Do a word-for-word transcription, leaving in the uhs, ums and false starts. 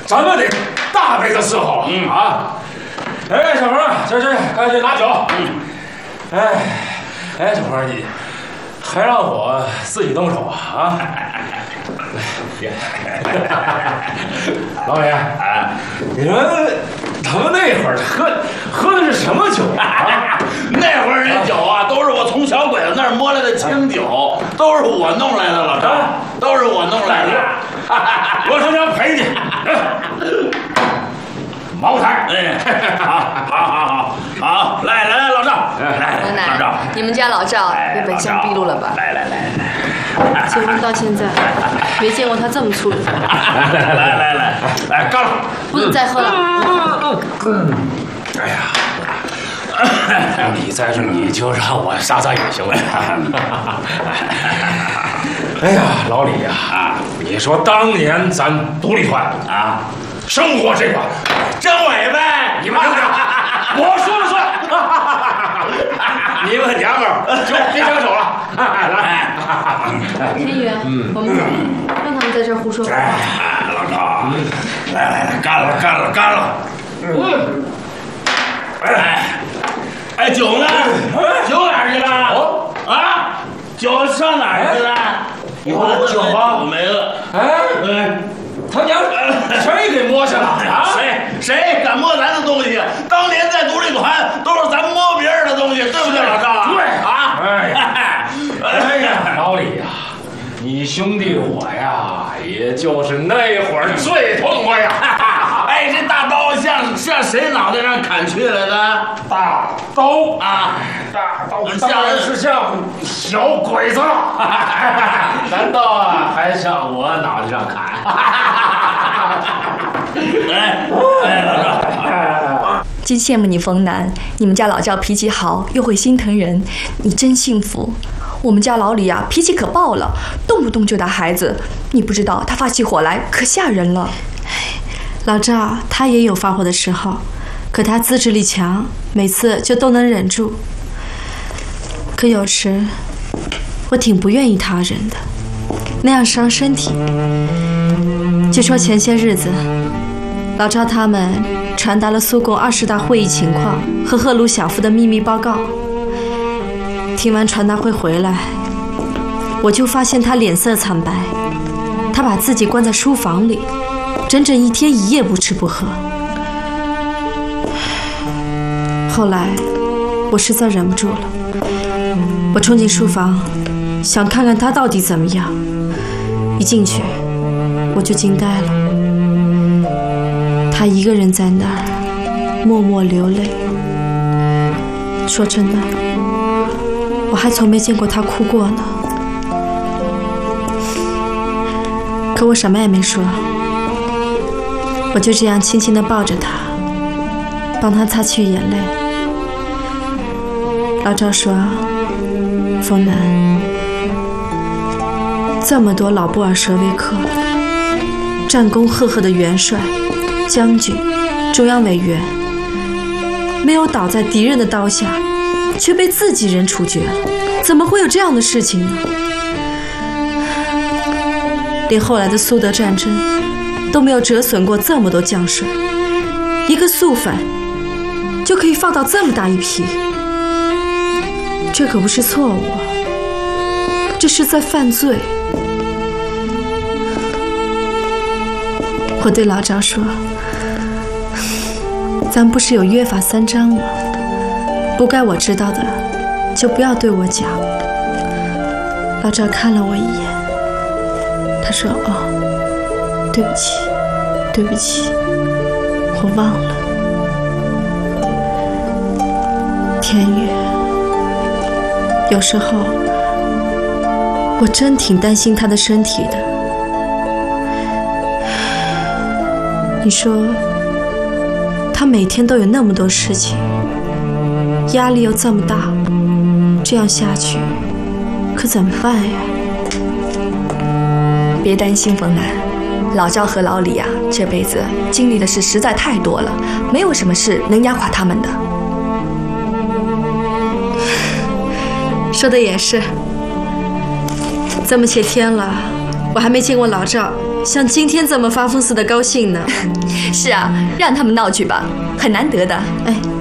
咱们得大杯的伺候了。嗯啊，哎，小鹏，行行，赶紧拿酒。嗯，哎，哎，小鹏，你还让我自己动手啊？啊？老李，哎，你们他们那会儿喝喝的是什么酒啊？ 那会儿那酒啊，都是我从小鬼子那儿摸来的清酒，都是我弄来的，老张，都是我弄来的。 我他娘赔你！茅台， 哎，好，好，好，好，好，来来来，老赵，来来，老赵， 你们家老赵也本相毕露了吧？ 来来来来，结婚到现在，没见过他这么粗鲁。 来来来来，来，干了， 不能再喝了。 嗯，哎呀。你在这，你就让我撒撒野行不行？哎呀，老李呀，啊，你说当年咱独立团啊，生活这块政委呗， 你们听听，我说了算。你们娘们儿就别想手了。 来，天宇，我们走，让他们在这儿胡说八道。 老赵，来来来，干了干了干了。嗯。哎。哎，酒呢？酒哪儿去了？哦啊，酒上哪儿去了？ 有酒啊？ 我没了。 哎，他娘，谁给摸下了啊？ 谁谁敢摸咱的东西？当年在独立团都是咱摸别人的东西，对不对，老赵？ 对啊。 哎，哎呀，老李呀，你兄弟我呀，也就是那会儿最痛快呀。 哎，这大刀向向谁脑袋上砍去来的？ 大刀啊， 大刀当然是向小鬼子了。难道啊还向我脑袋上砍？ 来，来，老赵。 真羡慕你，冯楠，你们家老赵脾气好，又会心疼人，你真幸福。我们家老李啊，脾气可爆了，动不动就打孩子。你不知道，他发起火来可吓人了。 老赵他也有发火的时候，可他自制力强，每次就都能忍住。可有时我挺不愿意他忍的，那样伤身体。据说前些日子，老赵他们传达了苏共二十大会议情况和赫鲁晓夫的秘密报告。听完传达会回来，我就发现他脸色惨白，他把自己关在书房里。整整一天一夜不吃不喝。后来，我实在忍不住了，我冲进书房，想看看他到底怎么样。一进去，我就惊呆了。他一个人在那儿，默默流泪。说真的，我还从没见过他哭过呢。可我什么也没说。我就这样轻轻地抱着他，帮他擦去眼泪。老赵说：“冯楠，这么多老布尔什维克、战功赫赫的元帅、将军、中央委员，没有倒在敌人的刀下，却被自己人处决了，怎么会有这样的事情呢？连后来的苏德战争都没有折损过这么多将帅，一个肃反就可以放倒这么大一批，这可不是错误，这是在犯罪。”我对老赵说：“咱不是有约法三章吗？不该我知道的，就不要对我讲。”老赵看了我一眼，他说：“哦，对不起。”对不起，我忘了。天宇，有时候我真挺担心他的身体的。你说，他每天都有那么多事情，压力又这么大，这样下去可怎么办呀？ 别担心，冯楠。老赵和老李啊，这辈子经历的事实在太多了，没有什么事能压垮他们的。 说的也是，这么些天了，我还没见过老赵像今天这么发疯似的高兴呢？ 是啊，让他们闹去吧，很难得的。 哎，